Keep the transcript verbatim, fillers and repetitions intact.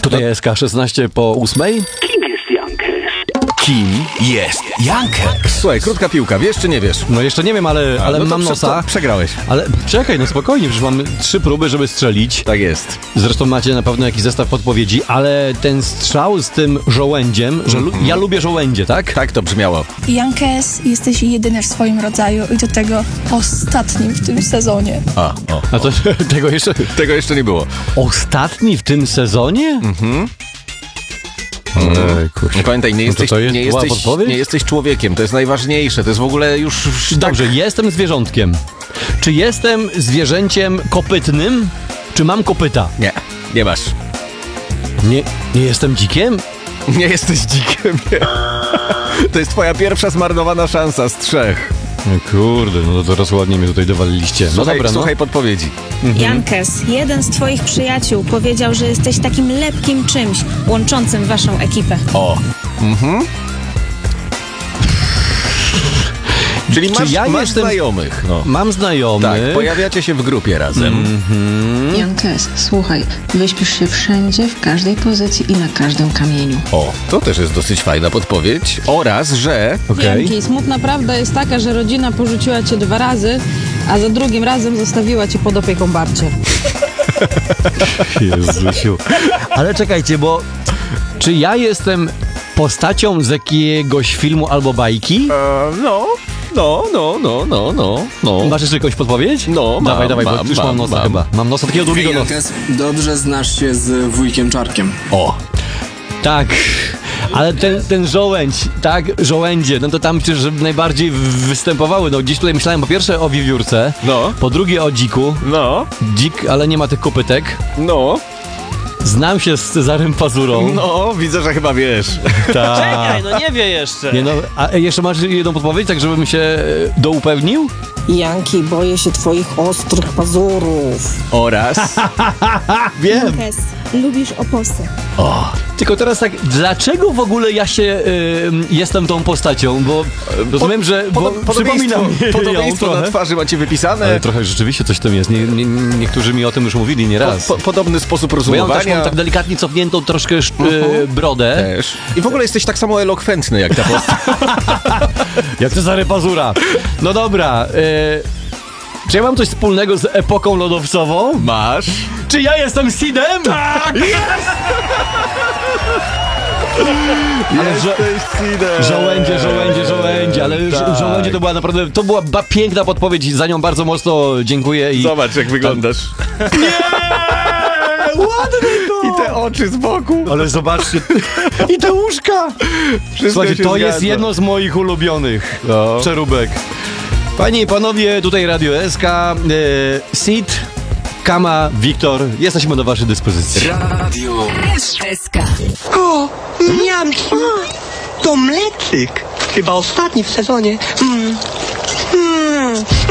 Tutaj S K szesnaście po ósmej. Kim jest Jankes? Kim jest Jankes? Słuchaj, krótka piłka, wiesz czy nie wiesz? No jeszcze nie wiem, ale, ale no to mam prze- nosa. to przegrałeś. Ale czekaj, no spokojnie, przecież mamy trzy próby, żeby strzelić. Tak jest. Zresztą macie na pewno jakiś zestaw podpowiedzi, ale ten strzał z tym żołędziem, że lu- ja lubię żołędzie, tak? Tak to brzmiało. Jankes, jesteś jedyny w swoim rodzaju i do tego ostatnim w tym sezonie. A, o. A to tego jeszcze... Tego jeszcze nie było. Ostatni w tym sezonie? Mhm. Ej, kurczę. No pamiętaj, nie No to jesteś, to jest nie, była jesteś, podpowiedź? nie jesteś człowiekiem, to jest najważniejsze, to jest w ogóle już... już Dobrze, jestem zwierzątkiem. Czy jestem zwierzęciem kopytnym? Czy mam kopyta? Nie, nie masz. Nie, nie jestem dzikiem? Nie jesteś dzikiem, nie. To jest twoja pierwsza zmarnowana szansa z trzech. No kurde, no to teraz ładnie mnie tutaj dowaliliście. No Słuchaj, dobra, no. słuchaj podpowiedzi. Jankes, jeden z twoich przyjaciół powiedział, że jesteś takim lepkim czymś łączącym waszą ekipę. O. Mhm. Czyli Czy masz, ja masz jestem- znajomych. No. Mam znajomych. Tak, pojawiacie się w grupie razem. Jankes, słuchaj, wyśpisz się wszędzie, w każdej pozycji i na każdym kamieniu. O, to też jest dosyć fajna podpowiedź. Oraz, że... Okej. Janki, smutna prawda jest taka, że rodzina porzuciła cię dwa razy, a za drugim razem zostawiła cię pod opieką babci. Jezusiu. Ale czekajcie, bo czy ja jestem postacią z jakiegoś filmu albo bajki? E, no, no, no, no, no, no, no. Masz jeszcze jakąś podpowiedź? No, mam, Dawaj, dawaj, bo mam, już mam, mam, nosa mam. chyba. Mam nosa takiego długiego nosa. Jankes, dobrze znasz się z wujkiem Czarkiem. O, Tak, ale ten, ten żołędź, tak, żołędzie, no to tam przecież najbardziej w- występowały. No gdzieś tutaj myślałem po pierwsze o wiewiórce, no, po drugie o dziku. no, Dzik, ale nie ma tych kopytek. no, Znam się z Cezarym Pazurą. no, widzę, że chyba wiesz. Tak. Czekaj, no nie wie jeszcze. Nie no, a jeszcze masz jedną podpowiedź, tak żebym się e, doupewnił? Janki, boję się twoich ostrych pazurów. Oraz... Wiem. Jankes, lubisz oposy. Tylko teraz tak, dlaczego w ogóle ja się y, jestem tą postacią? Bo rozumiem, że bo przypomina mi ją podobieństwo na trochę. twarzy macie wypisane. Ale trochę rzeczywiście coś w tym jest. Nie, nie, niektórzy mi o tym już mówili nieraz. Po, po, podobny sposób Bo ja mam, też, rozumowania. mam tak delikatnie cofniętą troszkę sz- y, brodę. Też. I w ogóle jesteś tak samo elokwentny jak ta postać. Jak Cezary Pazura. No dobra. Y, czy ja mam coś wspólnego z epoką lodowcową? Masz. Czy ja jestem Sidem? Tak! Ale żo- żołędzie, żołędzie, żołędzie, ale Tak. żo- żołędzie to była naprawdę, to była ba- piękna podpowiedź, za nią bardzo mocno dziękuję i... Zobacz, jak wyglądasz. Ładny to! I te oczy z boku. Ale zobaczcie, i te łóżka! Wszystko Słuchajcie, się to zgadza. jest jedno z moich ulubionych No. przeróbek. Panie i panowie, tutaj Radio S K, e, Sid, Kama, Wiktor, jesteśmy do waszej dyspozycji. Radio S K. O, Janki, to mleczyk. Chyba ostatni w sezonie. Mm. Mm.